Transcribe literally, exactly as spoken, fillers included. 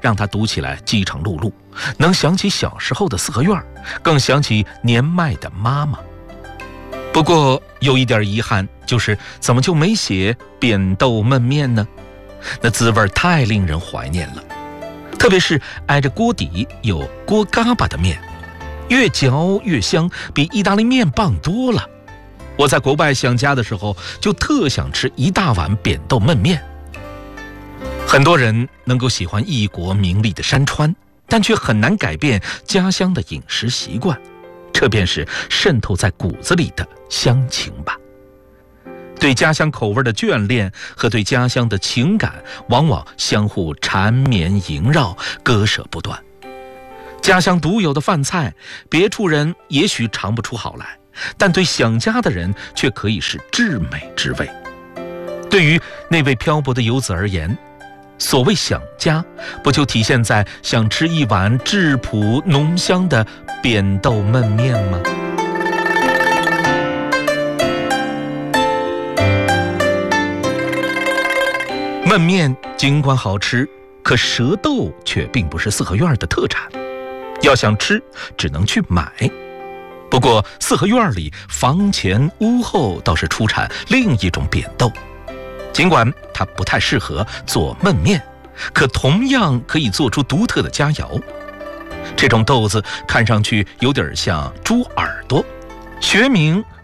让他读起来饥肠辘辘，能想起小时候的四合院，更想起年迈的妈妈。不过有一点遗憾，就是怎么就没写扁豆焖面呢？那滋味太令人怀念了，特别是挨着锅底有锅嘎巴的面，越嚼越香，比意大利面棒多了。我在国外想家的时候，就特想吃一大碗扁豆焖面。很多人能够喜欢异国名利的山川，但却很难改变家乡的饮食习惯，这便是渗透在骨子里的乡情吧。对家乡口味的眷恋和对家乡的情感，往往相互缠绵萦绕，割舍不断。家乡独有的饭菜，别处人也许尝不出好来，但对想家的人却可以是至美之味。对于那位漂泊的游子而言，所谓想家，不就体现在想吃一碗质朴浓香的扁豆焖面吗？焖面尽管好吃，可蛇豆却并不是四合院的特产，要想吃只能去买。不过四合院里房前屋后倒是出产另一种扁豆，尽管它不太适合做焖面，可同样可以做出独特的佳肴。这种豆子看上去有点像猪耳朵，学名